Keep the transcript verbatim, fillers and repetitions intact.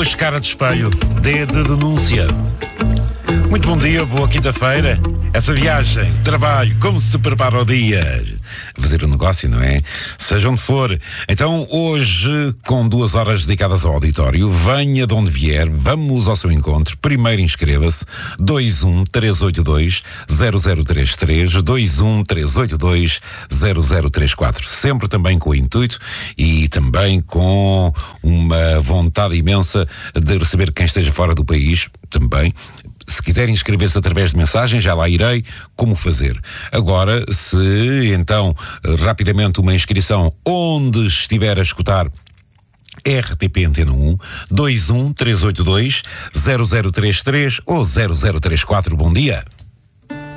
Hoje, cara de espelho, D de denúncia. Muito bom dia, boa quinta-feira. Essa viagem, trabalho, como se prepara o dia? A fazer um negócio, não é? Seja onde for. Então, hoje, com duas horas dedicadas ao auditório, venha de onde vier, vamos ao seu encontro. Primeiro inscreva-se, dois um três oito dois zero zero três três, dois um três oito dois zero zero três quatro. Sempre também com o intuito e também com uma vontade imensa de receber quem esteja fora do país, também. Se quiser inscrever-se através de mensagem, já lá irei como fazer. Agora, se então, rapidamente uma inscrição onde estiver a escutar R T P Antena um, dois um três oito dois zero zero três três ou zero zero três quatro. Bom dia.